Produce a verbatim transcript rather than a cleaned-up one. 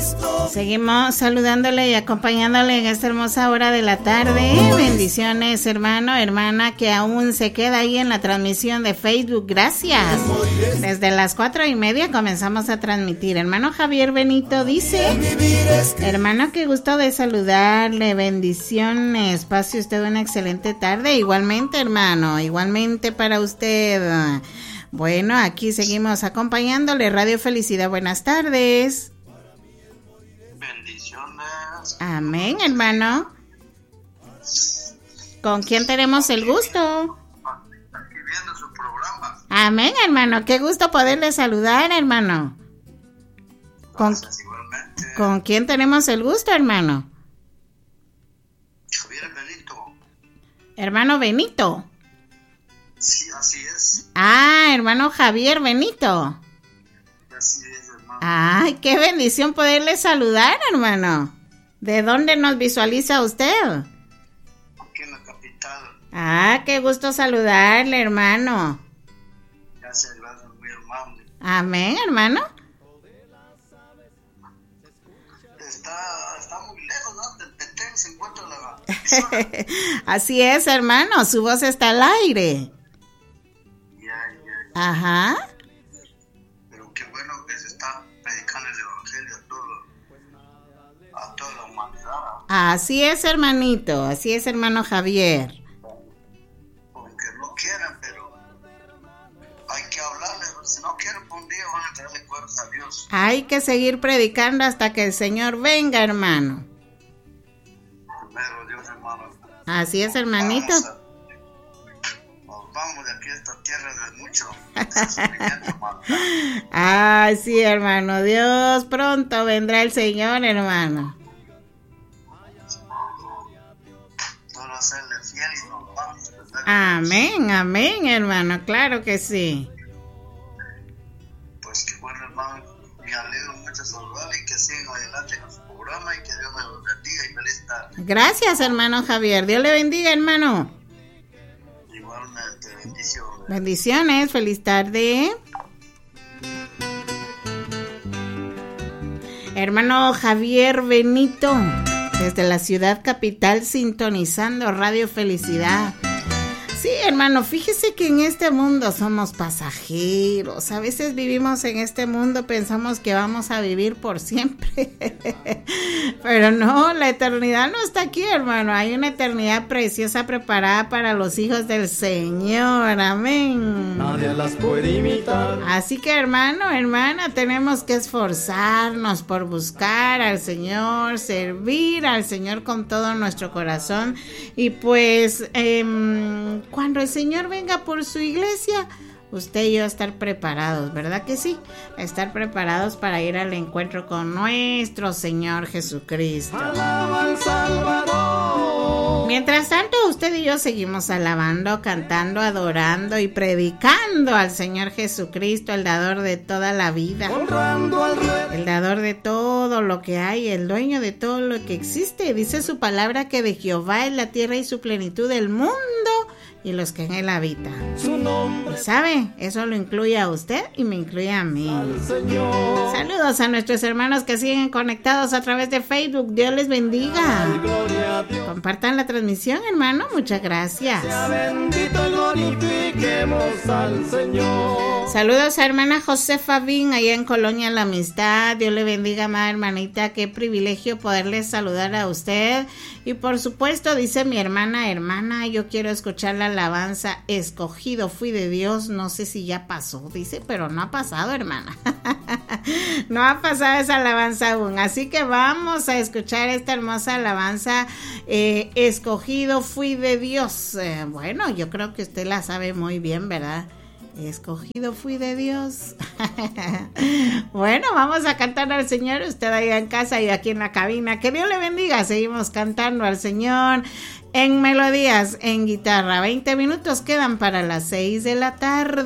Seguimos saludándole y acompañándole en esta hermosa hora de la tarde. Bendiciones, hermano, hermana, que aún se queda ahí en la transmisión de Facebook. Gracias. Desde las cuatro y media comenzamos a transmitir. Hermano Javier Benito dice: hermano, qué gusto de saludarle. Bendiciones. Pase usted una excelente tarde. Igualmente, hermano. Igualmente para usted. Bueno, aquí seguimos acompañándole. Radio Felicidad, buenas tardes. Bendiciones. Amén, hermano. ¿Con quién tenemos el gusto? Aquí viendo su programa. Amén, hermano. Qué gusto poderle saludar, hermano. ¿Con, ¿Con quién tenemos el gusto, hermano? Javier Benito. Hermano Benito. Sí, así es. Ah, hermano Javier Benito. Así es, hermano. Ay, qué bendición poderle saludar, hermano. ¿De dónde nos visualiza usted? Aquí en la capital. Ah, qué gusto saludarle, hermano. Gracias, gracias, muy amable. Amén, hermano. Está, está muy lejos, ¿no? De Petén se encuentra la... Así es, hermano, su voz está al aire. Ya, ya, ya. Ajá. Pero qué bueno que se está predicando el evangelio a todo, a toda la humanidad. Así es, hermanito, así es, hermano Javier. Aunque no quieran, pero hay que hablarles, si no quieren, por un día van a traerle cuerdas a Dios. Hay que seguir predicando hasta que el Señor venga, hermano. Primero Dios, hermano. Así es, hermanito. Vamos a, nos vamos de aquí a esta tierra de mucho sufrimiento, hermano. Ay, sí, hermano, Dios, pronto vendrá el Señor, hermano. Solo hacerle fiel y nos vamos. Amén, amén, hermano, claro que sí. Pues qué bueno, hermano, me alegro mucho saludarle y que sigan adelante con su programa y que Dios me los bendiga y feliz tarde. Gracias, hermano Javier, Dios le bendiga, hermano. Igualmente, bendiciones. Bendiciones, feliz tarde. Hermano Javier Benito, desde la ciudad capital, sintonizando Radio Felicidad. Sí, hermano, fíjese que en este mundo somos pasajeros. A veces vivimos en este mundo, pensamos que vamos a vivir por siempre. Pero no, la eternidad no está aquí, hermano. Hay una eternidad preciosa preparada para los hijos del Señor. Amén. Nadie las puede imitar. Así que, hermano, hermana, tenemos que esforzarnos por buscar al Señor, servir al Señor con todo nuestro corazón. Y pues, eh, cuando el Señor venga por su iglesia, usted y yo estar preparados, ¿verdad que sí? Estar preparados para ir al encuentro con nuestro Señor Jesucristo. Alaba al Salvador. Mientras tanto, usted y yo seguimos alabando, cantando, adorando y predicando al Señor Jesucristo, el dador de toda la vida, Honrando al Rey. el dador de todo lo que hay, el dueño de todo lo que existe. Dice su palabra que de Jehová es la tierra y su plenitud, el mundo y los que en él habitan. Su nombre. ¿Sabe? Eso lo incluye a usted y me incluye a mí. Al Señor. Saludos a nuestros hermanos que siguen conectados a través de Facebook. Dios les bendiga. Ay, gloria a Dios. Compartan la transmisión, hermano. Muchas gracias. Sea bendito y glorifiquemos al Señor. Saludos a hermana Josefa Bin, allá en Colonia La Amistad. Dios le bendiga, amada hermanita. Qué privilegio poderle saludar a usted. Y por supuesto, dice mi hermana, hermana, yo quiero escuchar la alabanza. Escogido fui de Dios. No sé si ya pasó, dice, pero no ha pasado, hermana. No ha pasado esa alabanza aún. Así que vamos a escuchar esta hermosa alabanza. Eh, escogido fui de Dios. Eh, bueno, yo creo que usted la sabe muy bien, ¿verdad? Escogido fui de Dios. Bueno, vamos a cantar al Señor, usted allá en casa y aquí en la cabina. Que Dios le bendiga. Seguimos cantando al Señor en melodías, en guitarra. veinte minutos quedan para las seis de la tarde.